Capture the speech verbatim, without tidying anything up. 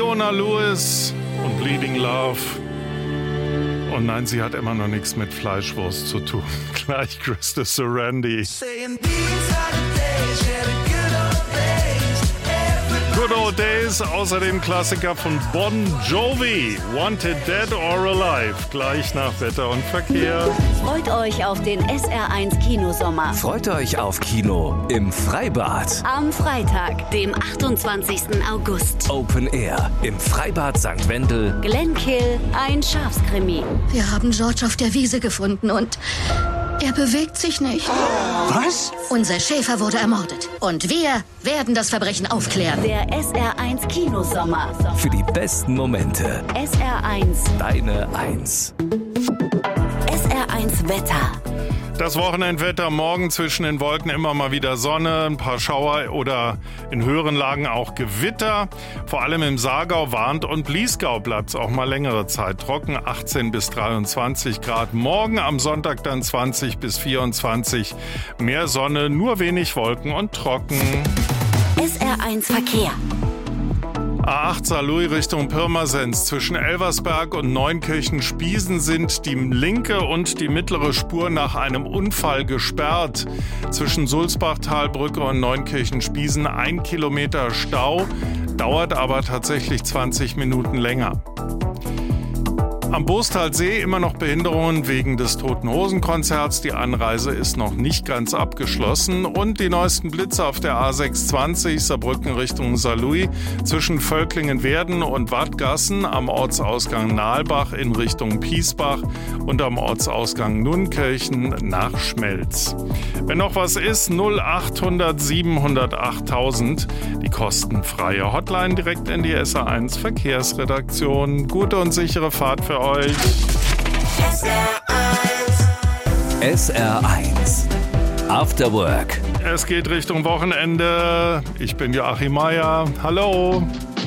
Leona Lewis und Bleeding Love. Und nein, sie hat immer noch nichts mit Fleischwurst zu tun. Gleich Krista Sorandi. Good Old Days, außerdem Klassiker von Bon Jovi. Wanted Dead or Alive. Gleich nach Wetter und Verkehr. Freut euch auf den S R eins Kinosommer. Freut euch auf Kino im Freibad. Am Freitag, dem achtundzwanzigsten August. Open Air im Freibad Sankt Wendel. Glenkill, ein Schafskrimi. Wir haben George auf der Wiese gefunden und er bewegt sich nicht. Was? Unser Schäfer wurde ermordet. Und wir werden das Verbrechen aufklären. Der S R eins Kinosommer. Für die besten Momente. S R eins. Deine Eins. S R eins Wetter. Das Wochenendwetter: morgen zwischen den Wolken immer mal wieder Sonne, ein paar Schauer oder in höheren Lagen auch Gewitter. Vor allem im Saargau, Warnt und Bliesgau bleibt es auch mal längere Zeit trocken, achtzehn bis dreiundzwanzig Grad. Morgen am Sonntag dann zwanzig bis vierundzwanzig. Mehr Sonne, nur wenig Wolken und trocken. S R eins Verkehr. A acht Saarlouis Richtung Pirmasens. Zwischen Elversberg und Neunkirchen-Spiesen sind die linke und die mittlere Spur nach einem Unfall gesperrt. Zwischen Sulzbachtalbrücke und Neunkirchen-Spiesen ein Kilometer Stau, dauert aber tatsächlich zwanzig Minuten länger. Am Boostalsee immer noch Behinderungen wegen des Toten-Hosen-Konzerts. Die Anreise ist noch nicht ganz abgeschlossen. Und die neuesten Blitze auf der A sechshundertzwanzig Saarbrücken Richtung Saarlouis zwischen Völklingen-Werden und Wattgassen am Ortsausgang Nahlbach in Richtung Piesbach und am Ortsausgang Nunkirchen nach Schmelz. Wenn noch was ist, null achthundert siebenhundertacht die kostenfreie Hotline direkt in die S R eins Verkehrsredaktion. Gute und sichere Fahrt für euch. S R eins. S R eins. After Work. Es geht Richtung Wochenende. Ich bin Joachim Meier. Hallo.